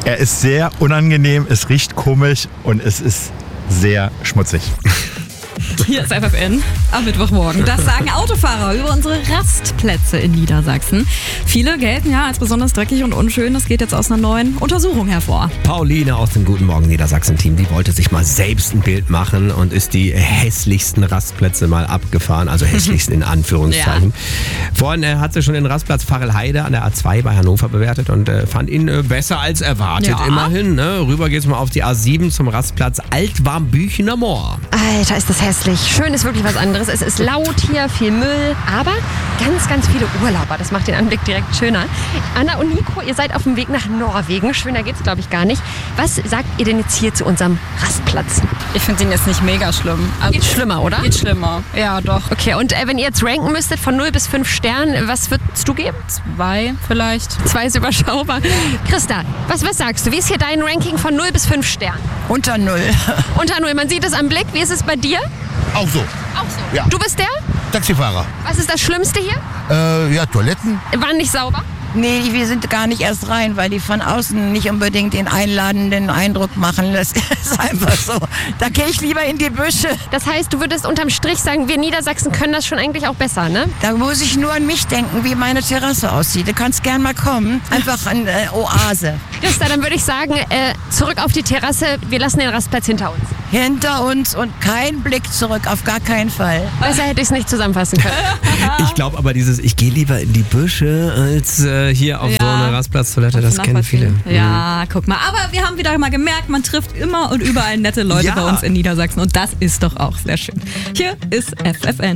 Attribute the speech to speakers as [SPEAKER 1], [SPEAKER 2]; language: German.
[SPEAKER 1] Er ist sehr unangenehm, es riecht komisch und es ist sehr schmutzig.
[SPEAKER 2] Hier ist FFN am Mittwochmorgen. Das sagen Autofahrer über unsere Rastplätze in Niedersachsen. Viele gelten ja als besonders dreckig und unschön. Das geht jetzt aus einer neuen Untersuchung hervor.
[SPEAKER 3] Pauline aus dem Guten Morgen Niedersachsen-Team, die wollte sich mal selbst ein Bild machen und ist die hässlichsten Rastplätze mal abgefahren. Also hässlichsten in Anführungszeichen. Ja. Vorhin hat sie schon den Rastplatz Varelheide an der A2 bei Hannover bewertet und fand ihn besser als erwartet. Ja. Immerhin. Ne? Rüber geht's mal auf die A7 zum Rastplatz Altwarmbüchener Moor.
[SPEAKER 4] Alter, ist das hässlich. Schön ist wirklich was anderes. Es ist laut hier, viel Müll, aber ganz, ganz viele Urlauber. Das macht den Anblick direkt schöner. Anna und Nico, ihr seid auf dem Weg nach Norwegen. Schöner geht's, glaube ich, gar nicht. Was sagt ihr denn jetzt hier zu unserem Rastplatz?
[SPEAKER 5] Ich finde ihn jetzt nicht mega schlimm. Also
[SPEAKER 4] geht schlimmer, oder?
[SPEAKER 5] Geht schlimmer, ja doch.
[SPEAKER 4] Okay, und wenn ihr jetzt ranken müsstet von 0 bis 5 Sternen, was würdest du geben?
[SPEAKER 5] 2 vielleicht.
[SPEAKER 4] 2 ist überschaubar. Christa, was sagst du? Wie ist hier dein Ranking von 0 bis 5 Sternen?
[SPEAKER 6] Unter 0.
[SPEAKER 4] Unter 0, man sieht es am Blick. Wie ist es bei dir?
[SPEAKER 7] Auch so.
[SPEAKER 4] Auch so.
[SPEAKER 7] Ja.
[SPEAKER 4] Du bist der?
[SPEAKER 7] Taxifahrer.
[SPEAKER 4] Was ist das Schlimmste hier?
[SPEAKER 7] Ja, Toiletten.
[SPEAKER 4] Waren nicht sauber?
[SPEAKER 6] Nee, wir sind gar nicht erst rein, weil die von außen nicht unbedingt den einladenden Eindruck machen. Das ist einfach so. Da gehe ich lieber in die Büsche.
[SPEAKER 4] Das heißt, du würdest unterm Strich sagen, wir Niedersachsen können das schon eigentlich auch besser, ne?
[SPEAKER 6] Da muss ich nur an mich denken, wie meine Terrasse aussieht. Du kannst gern mal kommen. Einfach eine Oase.
[SPEAKER 4] Christa, dann würde ich sagen, zurück auf die Terrasse. Wir lassen den Rastplatz hinter uns.
[SPEAKER 6] Hinter uns und kein Blick zurück, auf gar keinen Fall.
[SPEAKER 4] Besser hätte ich es nicht zusammenfassen können.
[SPEAKER 3] Ich glaube aber ich gehe lieber in die Büsche als hier auf so eine Rastplatztoilette, das kennen viele.
[SPEAKER 2] Ja, guck mal. Aber wir haben wieder mal gemerkt, man trifft immer und überall nette Leute bei uns in Niedersachsen. Und das ist doch auch sehr schön. Hier ist FFN.